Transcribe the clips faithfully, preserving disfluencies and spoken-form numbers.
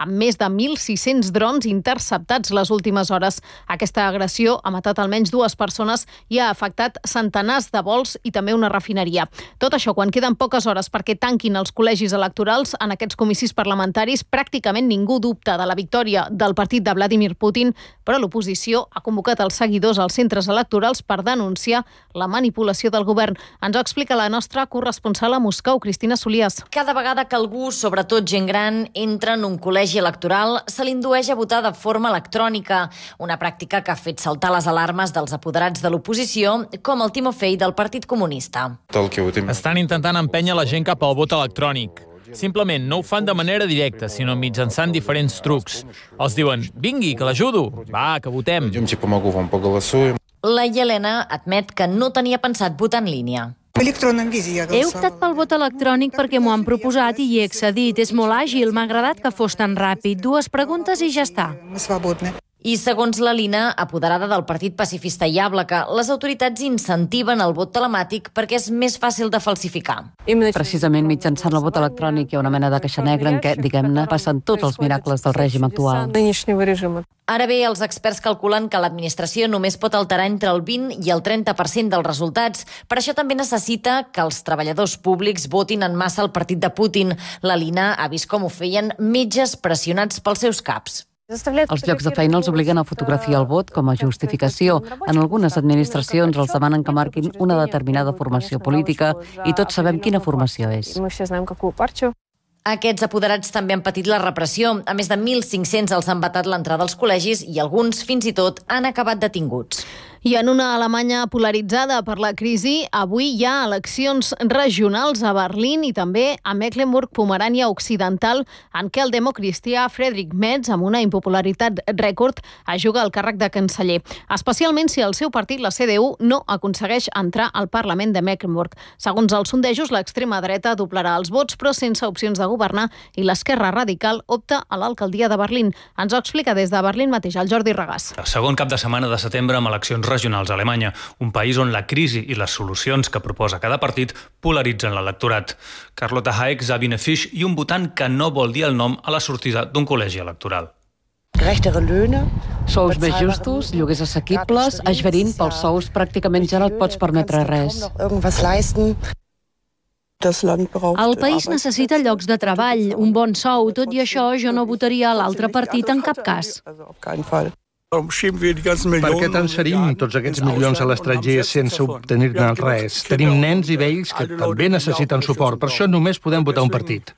amb més de mil sis-cents drons interceptats les últimes hores. Aquesta agressió ha matat almenys dues persones i ha afectat centenars de vols i també una refineria. Tot això quan queden poques hores perquè tanquin els col·legis electorals en aquests comicis parlamentaris. Pràcticament ningú dubta de la victòria del partit de Vladimir Putin, però l'oposició ha convocat els seguidors als centres electorals per denunciar la manipulació del govern. Ens ho explica la nostra corresponsal a Moscou, Cristina Solias. Cada vegada que algú, sobretot gent gran, entra en un col·legi electoral, se l'indueix a votar de forma electrònica, una pràctica que ha fet saltar les alarmes dels apoderats de l'oposició, com el Timofei del Partit Comunista. Estan intentant empènyer la gent cap al vot electrònic. Simplement no ho fan de manera directa, sinó mitjançant diferents trucs. Els diuen, vingui, que l'ajudo, va, que votem. La Yelena admet que no tenia pensat votar en línia. He optat pel vot electrònic perquè m'ho han proposat i hi he accedit. És molt àgil, m'ha agradat que fos tan ràpid. Dues preguntes i ja està. I segons la Lina, apoderada del Partit Pacifista Yablaka, les autoritats incentiven el vot telemàtic perquè és més fàcil de falsificar. Precisament mitjançant el vot electrònic hi ha una mena de caixa negra en què, diguem-ne, passen tots els miracles del règim actual. Ara bé, els experts calculen que l'administració només pot alterar entre el vint i el trenta per cent dels resultats. Per això també necessita que els treballadors públics votin en massa el partit de Putin. La Lina ha vist com ho feien metges pressionats pels seus caps. Els llocs de feina els obliguen a fotografiar el vot com a justificació. En algunes administracions els demanen que marquin una determinada formació política i tots sabem quina formació és. Aquests apoderats també han patit la repressió. A més de mil cinc-cents els han vetat l'entrada als col·legis i alguns, fins i tot, han acabat detinguts. I en una Alemanya polaritzada per la crisi, avui hi ha eleccions regionals a Berlín i també a Mecklenburg-Pomerània Occidental, en què el democristià Friedrich Merz, amb una impopularitat rècord, juga al càrrec de canceller, especialment si el seu partit, la C D U, no aconsegueix entrar al Parlament de Mecklenburg. Segons els sondejos, l'extrema dreta doblarà els vots, però sense opcions de governar, i l'esquerra radical opta a l'alcaldia de Berlín. Ens ho explica des de Berlín mateix el Jordi Regàs. El segon cap de setmana de setembre amb eleccions regionals a Alemanya, un país on la crisi i les solucions que proposa cada partit polaritzen l'electorat. Carlotta Hayek, Sabine Fisch i un votant que no vol dir el nom a la sortida d'un col·legi electoral. Sous més justos, lloguers assequibles, a Schwerin pels sous pràcticament ja no et pots permetre res. El país necessita llocs de treball, un bon sou. Tot i això, jo no votaria a l'altre partit en cap cas. Per què transferim tots aquests milions a l'estranger sense obtenir-ne res? Tenim nens i vells que també necessiten suport, per això només podem votar un partit.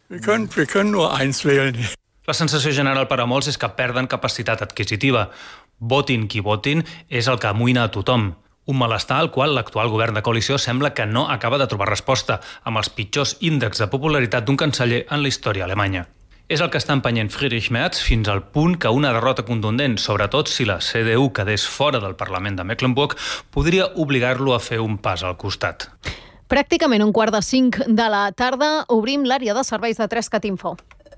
La sensació general per a molts és que perden capacitat adquisitiva. Votin qui votin és el que amoïna a tothom. Un malestar al qual l'actual govern de coalició sembla que no acaba de trobar resposta, amb els pitjors índexs de popularitat d'un canceller en la història alemanya. És el que està empenyent Friedrich Merz fins al punt que una derrota contundent, sobretot si la C D U quedés fora del Parlament de Mecklenburg, podria obligar-lo a fer un pas al costat. Pràcticament un quart de cinc de la tarda obrim l'àrea de serveis de Trescat Info.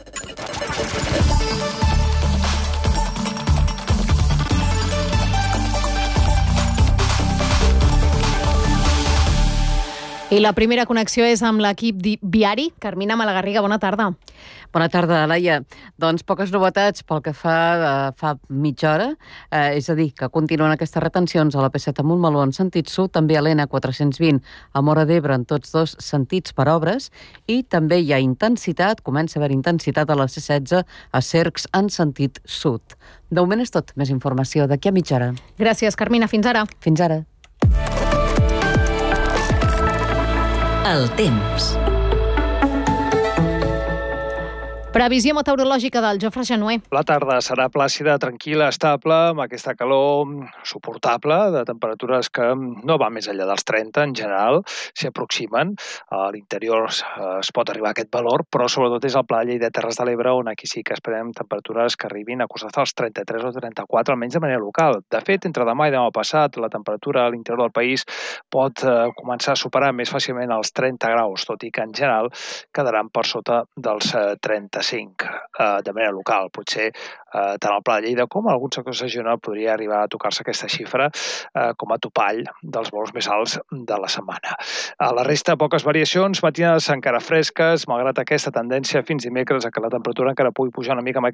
I la primera connexió és amb l'equip viari. Carmina Malagarriga, bona tarda. Bona tarda, Laia. Doncs poques novetats pel que fa eh, fa mitja hora. Eh, és a dir, que continuen aquestes retencions a la P set a Montmeló en sentit sud, també a l'E N quatre-cents vint a Móra d'Ebre en tots dos sentits per obres, i també hi ha intensitat, comença a haver intensitat a la C setze a Cercs en sentit sud. De moment és tot. Més informació d'aquí a mitja hora. Gràcies, Carmina. Fins ara. Fins ara. El temps. Previsió meteorològica del Jofre Januer. La tarda serà plàcida, tranquil·la, estable, amb aquesta calor suportable, de temperatures que no van més enllà dels trenta en general, s'hi aproximen. A l'interior es pot arribar a aquest valor, però sobretot és al Pla de Lleida, Terres de l'Ebre, on aquí sí que esperem temperatures que arribin a costat dels trenta-tres o trenta-quatre, almenys de manera local. De fet, entre demà i demà passat, la temperatura a l'interior del país pot començar a superar més fàcilment els trenta graus, tot i que en general quedaran per sota dels trenta-cinc de manera local. Potser tant al Pla de Lleida com a alguns sectors de Girona podria arribar a tocar-se aquesta xifra com a topall dels vols més alts de la setmana. A la resta, poques variacions, matinades encara fresques, malgrat aquesta tendència fins dimecres a que la temperatura encara pugui pujar una mica amb